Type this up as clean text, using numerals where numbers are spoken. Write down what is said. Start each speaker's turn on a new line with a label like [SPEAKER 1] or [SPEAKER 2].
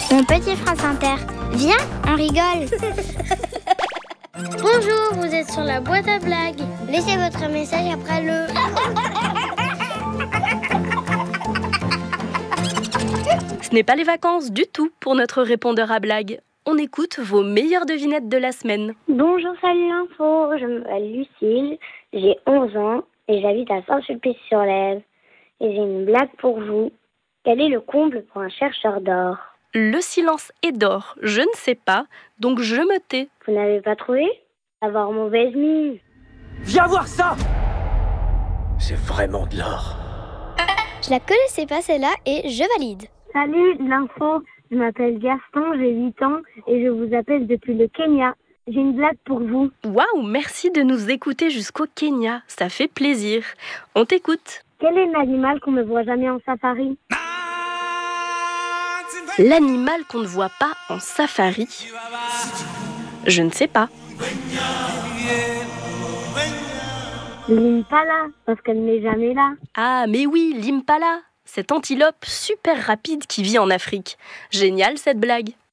[SPEAKER 1] Mon petit France Inter, viens, on rigole.
[SPEAKER 2] Bonjour, vous êtes sur la boîte à blagues.
[SPEAKER 1] Laissez votre message après le...
[SPEAKER 3] Ce n'est pas les vacances du tout pour notre répondeur à blagues. On écoute vos meilleures devinettes de la semaine.
[SPEAKER 1] Bonjour, salut l'info, je m'appelle Lucille, j'ai 11 ans et j'habite à Saint-Sulpice-sur-Lève. Et j'ai une blague pour vous. Quel est le comble pour un chercheur d'or?
[SPEAKER 3] Le silence est d'or, je ne sais pas, donc je me tais.
[SPEAKER 1] Vous n'avez pas trouvé? Avoir mauvaise mine.
[SPEAKER 4] Viens voir ça! C'est vraiment de l'or.
[SPEAKER 2] Je la connaissais pas celle-là et je valide.
[SPEAKER 1] Salut l'info, je m'appelle Gaston, j'ai 8 ans et je vous appelle depuis le Kenya. J'ai une blague pour vous.
[SPEAKER 3] Waouh, merci de nous écouter jusqu'au Kenya, ça fait plaisir. On t'écoute.
[SPEAKER 1] Quel est l'animal qu'on ne voit jamais en safari?
[SPEAKER 3] L'animal qu'on ne voit pas en safari? Je ne sais pas.
[SPEAKER 1] L'impala, parce qu'elle n'est jamais là.
[SPEAKER 3] Ah, mais oui, l'impala, cette antilope super rapide qui vit en Afrique. Génial cette blague.